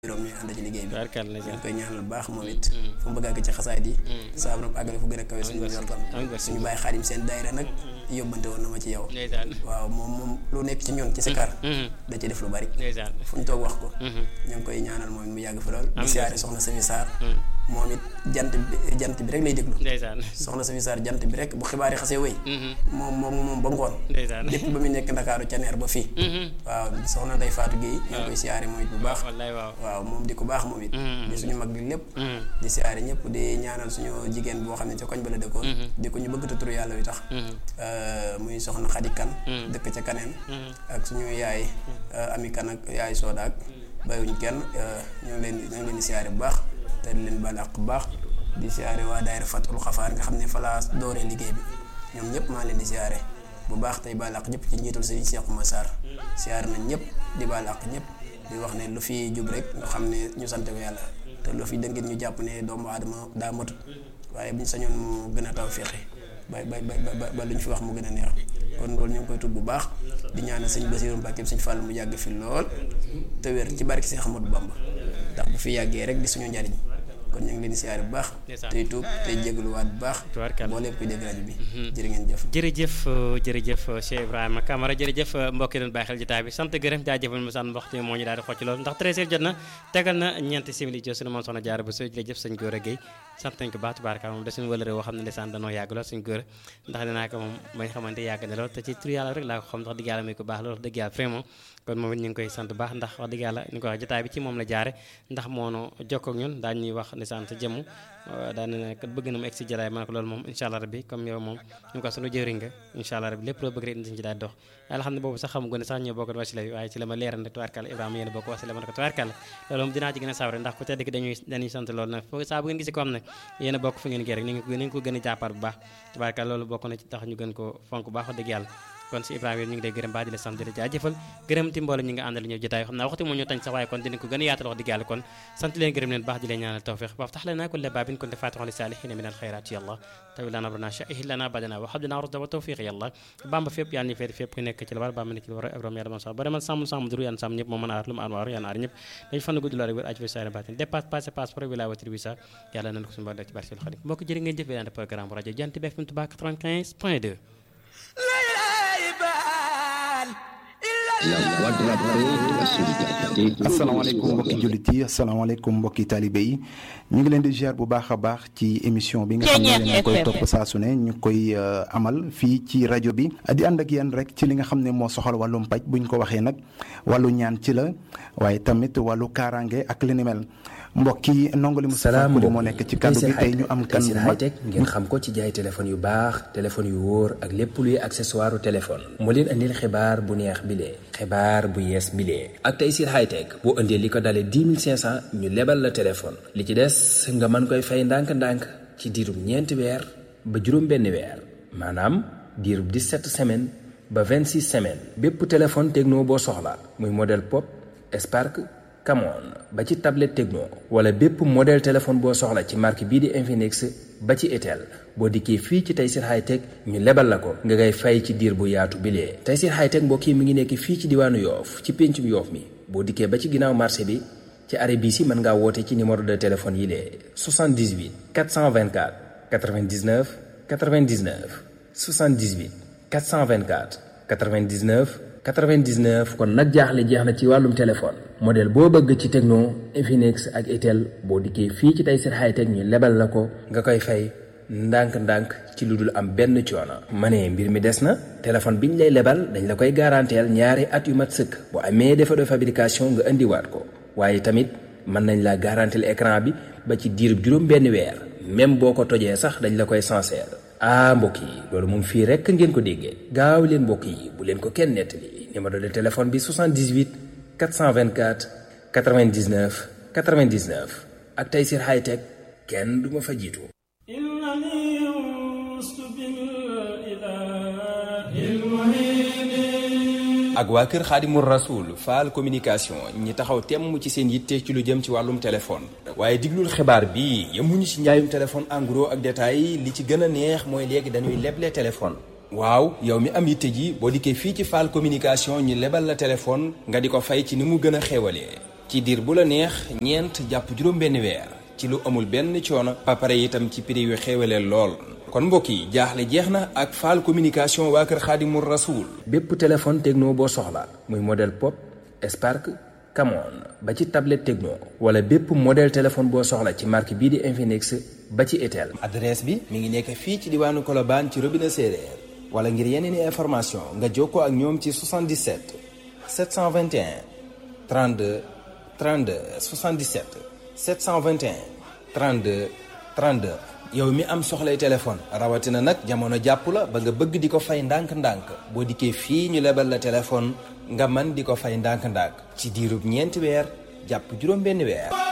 juróom ñuy ànd ci liggéey bi tubaarkàlla ñu koy ñaanal baax moom it fu mu bëgg àgg ci xasaay di saa borom àggale fu gën a kawe suñu njortam suñu bàyyi xaadim seen daayira nag yóbbante woon na ma ci yow waaw moom lu nekk ci ñun ci sikar da ci def lu bari fu ñu toog wax ko ñu ngi koy ñaanal moom mu yàgg fi lool di siyaare soxna Safi Sarr moom it jant bi rek lay déglu soxna Safi Sarr jant bi rek bu xibaar yi xasee wéy moom ba ngoon lépp ba muy nekk Ndakaaru ca neer ba fii waaw soxna Ndeye Fatou Guèye ñu ngi koy siyaare moom it bu baax waaw moom di ko baax moom it di suñu mag bi lépp di siyaare ñëpp di ñaanal suñu jigéen boo xam ne ca koñ ba la dëkkoon di ko ñu bëgg te turu yàlla wi tax muy soxna Xadi Kan dëkk ca Kaneen ak suñu yaay Ami Kan ak yaay Sooda ak bayuñ kenn ñu ngi leen di siyaare bu baax te di leen balaq bu baax di siyaare waa daayira Fatul Xafaar nga xam ne fa laa dooree liggéey bi ñoom ñëpp maa leen di siyaare bu baax tey balaq ñëpp ci njiitul Sëriñ Cheikh Oumar Sarr siyaare nañ ñëpp di balaq ñëpp di wax ne lu fi jub rek ñu xam ne ñu sant ko yàlla te lu fi dëngit ñu jàpp ne doomu aadama daa matut waaye buñ sañoon mu gën a taw féexe ba lu ñu fi wax mu gën a neex kon loolu ñu ngi koy tudd bu baax di ñaanal sëñ Basiru Mbàkke sëñ Fall mu yàgg fi lool te wér ci barke Seex Ahmadu Bamba ndax bu fi yàggee rek di suñu njariñ kon ñu ngi leen di siyaare bu baax tey tuub tey jégaluwaat bu baax boo lépp koy dégg rajo bi jërë ngeen jëf jërëjëf Cheikh Ibrahima Camara jërëjëf mbokk yi doon bàyyi xel jotaay bi sant gërëm jaajëfal mu sant waxtu moo ñu daal di xocc loolu ndax 13h jot na tegal na ñeenti simili jo sunu moom soxna Jaara bu so jërëjëf sëñ Góora Gueye sant nañ ko baax tubaarka moom da suñu wëlëre woo xam ne ndeysaan danoo yàgg lool suñu góor ndax dinaa ko moom bañ xamante yàgg na lool te ci tur yàlla rek laa ko xam ndax dëgg yàlla muy ko baax loolu wax dëgg yàlla vraiment kon moom it ñu ngi koy sant baax ndax wax dëgg yàlla ni ko wax jotaay bi ci moom la jaare ndax moonu jokkoo ak ñun daañ ñuy wax ndeysaan sa jëmm daane ne kat bëgg na mu egg si jataay ma ne ko loolu moom incha allah rabbi comme yow moom ñu ko sunu jëwriñ nga incha allah rabbi lépp loo bëgg rek indi ci daal dox yàlla xam ne boobu sax xam nga ne sax ñoo bokk wasila bi waaye ci la ma leeral ne tubaarkàlla Ibrahima yéen a bokk wasila ma ne ko tubaarkàlla loolu moom dinaa ci gën a sawre ndax ku tedd ki dañuy sant loolu nag foo saa bu ngeen gisee ko xam ne yéen a bokk fu ngeen gee rek ni ngeen ko gën a jàppaat bu baax tubaarkàlla loolu bokk na ci tax ñu gën ko fonk bu baax wax dëgg yàlla kon si Ibrahima ñu ngi lay gërëm baax di la sant di la jaajëfal gërëm ti mboolem ñi nga àndal ñëw jotaay xam naa waxtu moo ñu tañ sax waaye kon dinañ ko gën a yaatal wax dëgg yàlla kon sant leen gërëm leen baax di leen ñaanal tawfiq waftax lana kulla baabin kunta faatixan li saalihiina min alxayraat yàlla tawi lana abrana sha'ih lana badana wa habdana rusda wa tawfiq yàlla bamba fépp yàlla ñu féet fépp ku nekk ci la war bamba nekk ci la war Ibrahima yàlla man sax ba demal sàmm duru yan sàmm ñëpp moo mën a aar lu mu aar yàlla aar ñëpp dañu fan gudd loolu wér aj fa saare baatin dépasse passé passeport bi la watri bi sa yàlla nañ ko suñu baax ci barke Xaadim mbokk jërë ngeen jëf daan programme rajo Jant bi FM Touba 95.2 asalaamaaleykum mbokki jullit yi asalaamaaleykum mbokki taalibe yi ñu ngi leen di ziar bu baax a baax ci émission bi nga xam ne leen koy topp saa su ne ñu koy amal fii ci rajo bi di ànd ak yéen rek ci li nga xam ne moo soxal wàllum paj buñ ko waxee nag wàllu ñaan ci la waaye tamit wàllu kaaraange ak li ni mel mbokk yi ndongo li mu salaam moo nekk ci kàddu gi tey ñu am kan bu mag ngeen xam ko ci jaay téléphone yu baax téléphone yu wóor ak lépp luy accessoire téléphone moo leen andil xibaar bu neex bilee xibaar bu yees bilee ak Tayssir Hightech boo indee li ko dalee 10 500 ñu lebal la téléphone li ci des nga mën koy fay ndànk-ndànk ci diirub ñeenti weer ba juróom benn weer maanaam diirub 17 semaines ba 26 semaines bépp téléphone techno boo soxla muy modèle Pop Spark Camon ba ci tablette Tecno wala bépp modèle téléphone boo soxla ci marque bii di Infinix ba ci Itel boo dikkee fii ci Tayssir Hightech ñu lebal la ko nga ngay fay ci diir bu yaatu bilee Tayssir Hightech mbokk yi mi ngi nekk fii ci diwaanu Yoof ci péncum Yoof mi boo dikkee ba ci ginnaaw marché bi ci arrêt bii si mën ngaa woote ci numéro de téléphone yi lee 78 424 99 99 78 424 99 99 kon nag jaaxle jeex na ci wàllum téléphone modèle boo bëgg ci Tecno Infinix ak Itel boo dikkee fii ci Tayssir Hightech ñu lebal la ko nga koy fay ndànk-ndànk ci lu dul am benn coono. ma ne mbir mi des na téléphone bi ñu lay lebal dañ la koy garanteel ñaari at yu mat sëkk boo amee défaut de fabrication nga indiwaat ko waaye tamit mën nañ la garanteel écran bi ba ci diirub juróom benn weer même boo ko tojee sax dañ la koy sincère. mbokk yi loolu moom fii rekk ngeen ko déggee gaaw leen mbokk yi bu leen ko kenn nettali numéro de téléphone bi 78 424 99 99 ak Tayssir Hightech kenn du ma fa jiitu. ak waa kër Xaadimul Rasuul Fall communication ñi taxaw temm ci seen yitte ci lu jëm ci wàllum téléphone waaye diglul xibaar bi yemuñu ci njaayum téléphone en gros ak détail li ci gën a neex mooy léegi dañuy leble téléphone waaw yow mi am yitte ji boo dikkee fii ci Fall communication ñu lebal la téléphone nga di ko fay ci ni mu gën a xéewalee ci diir bu la neex ñeent jàpp juróom-benn weer ci lu amul benn coono ba pare itam ci prix yu xéewaleel lool. kon mbokk yi jaaxle jeex na ak Fall communication waa kër Xaadimul Rasuul. bépp téléphone Tecno boo soxla muy modèle Pop Spark Camon ba ci tablette Tecno wala bépp modèle téléphone boo soxla ci marque bii di Infinix ba ci Itel. adresse bi mi ngi nekk fii ci diwaanu Colobane ci robinet séeréer wala ngir yeneen i information nga jokkoo ak ñoom ci 77 721 32 32 77 721 32 32. yow mi am soxlay téléphone rawatina nag jamono jàpp la ba nga bëgg di ko fay ndànk-ndànk boo dikkee fii ñu lebal la téléphone nga mën di ko fay ndànk-ndànk ci diirub ñeenti weer jàpp juróom-benn weer.